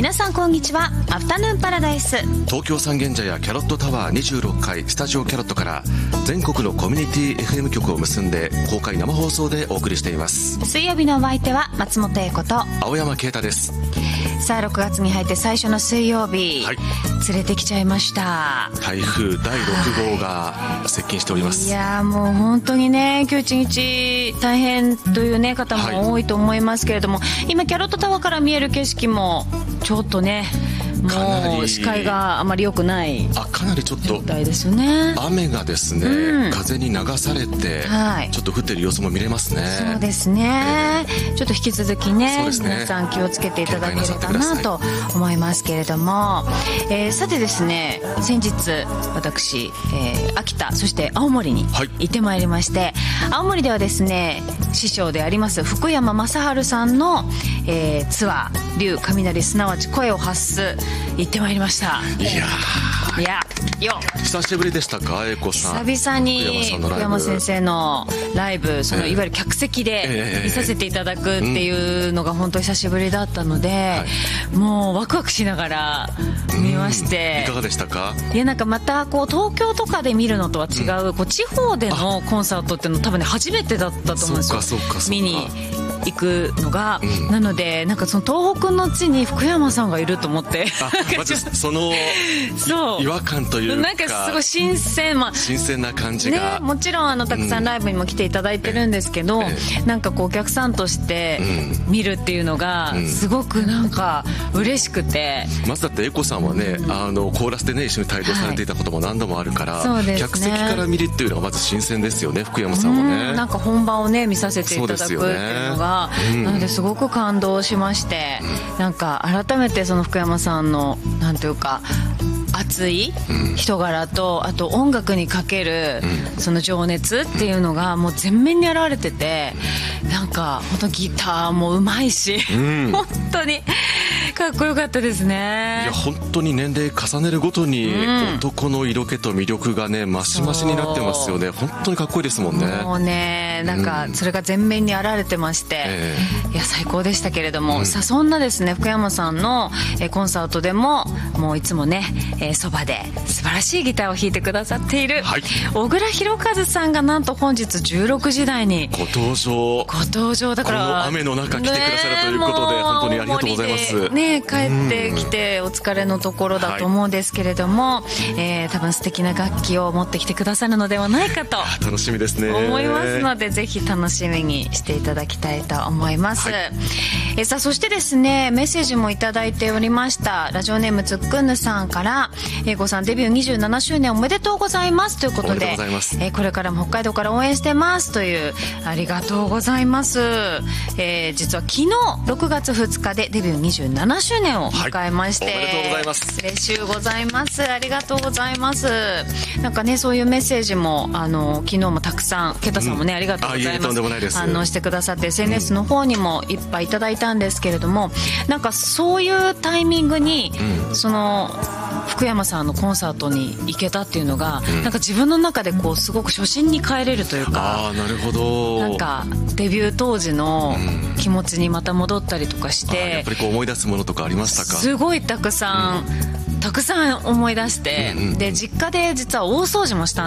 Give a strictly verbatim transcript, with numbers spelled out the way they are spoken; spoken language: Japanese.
皆さんこんにちは。アフタヌーンパラダイス、 東京三軒茶屋キャロットタワーにじゅうろっかいスタジオキャロットから全国のコミュニティ エフエム 局を結んで公開生放送でお送りしています。 水曜日のお相手は松本英子と青山啓太です。 さあろくがつに入って最初の水曜日、はい、連れてきちゃいました。 台風だいろくごうが接近しております。 いやもう本当にね、今日一日大変という、ね、方も多いと思いますけれども、はい、今キャロットタワーから見える景色もちょっとね、もう視界があまり良くないあかなりちょっと状態ですよね。 雨がですね、うん、風に流されて、はい、ちょっと降ってる様子も見れますね。 そうですね、えー、ちょっと引き続き ね, ね皆さん気をつけていただければなと思いますけれども、えー、さてですね、先日私、えー、秋田そして青森に行ってまいりまして、はい、青森ではですね、師匠であります福山雅治さんの、えー、ツアー竜雷すなわち声を発す行ってまいりました。 いやいやよ久しぶりでしたか、英子さん。 久々に福山先生のライブ、そのいわゆる客席で見させていただくっていうのが本当に久しぶりだったので、はい、もうワクワクしながら見まして、 いかがでしたか。 いやなんかまたこう東京とかで見るのとは違う、うん、こう地方でのコンサートっていうの多分ね初めてだったと思うんですよ。 そうかそうかそうか、 見に行くのが、うん、なのでなんかその東北の地に福山さんがいると思って、 まずそのそう違和感というか、 なんかすごい新鮮、まあ、 新鮮な感じが、 ね、もちろんあのたくさんライブにも来ていただいてるんですけど、うん、なんかこうお客さんとして見るっていうのがすごくなんか嬉しくて、 うん、まずだって英子さんはね、あのコーラスでね一緒に帯同されていたことも何度もあるから、はい、ね、客席から見るっていうのがまず新鮮ですよね、福山さんはね、 うん、なんか本番をね見させていただくっていうのが、うん、なのですごく感動しまして、うん、なんか改めてその福山さんのなんていうか熱い人柄と、あと音楽にかけるその情熱っていうのがもう全面に表れてて、なんか本当ギターもうまいし、うん、本当にかっこよかったですね。 いや本当に年齢重ねるごとに男の色気と魅力がね増し増しになってますよね。本当にかっこいいですもんね。 もうね、なんかそれが全面に現れてまして、えー、いや最高でしたけれども、うん、さあそんなですね福山さんのコンサートでももういつもねそばで素晴らしいギターを弾いてくださっている、はい、小倉弘和さんがなんと本日じゅうろくじ台にご登場ご登場だから、 この雨の中来てくださるということで、ね、本当にありがとうございます。 ね、帰ってきてお疲れのところだと思うんですけれども、はい、えー、多分素敵な楽器を持ってきてくださるのではないかと楽しみですね思いますので、ぜひ楽しみにしていただきたいと思います、はい、えー、さあそしてですね、メッセージもいただいておりました。ラジオネームつっくんぬさんから、英子さんデビューにじゅうななしゅうねんおめでとうございますということで、えー、これからも北海道から応援してますという、ありがとうございます、えー、実は昨日ろくがつふつかでデビューにじゅうななしゅうねんを迎えまして、はい、 おめでとうございます。 嬉しゅうございます。ありがとうございます。なんかね、そういうメッセージもあの昨日もたくさん、ケタさんもね、うん、ありがとうございます。あ、いえ、とんでもないです。反応してくださって エスエヌエス の方にもいっぱいいただいたんですけれども、なんかそういうタイミングに、うん、その福山さんのコンサートに行けたっていうのが、うん、なんか自分の中でこうすごく初心に帰れるというか、 あ、なるほど、 なんかデビュー当時の気持ちにまた戻ったりとかして、うん、 やっぱりこう思い出すものとかありましたか。 すごいたくさん、うん、たくさん思い出して、うんうん、で実家で実は大掃除もした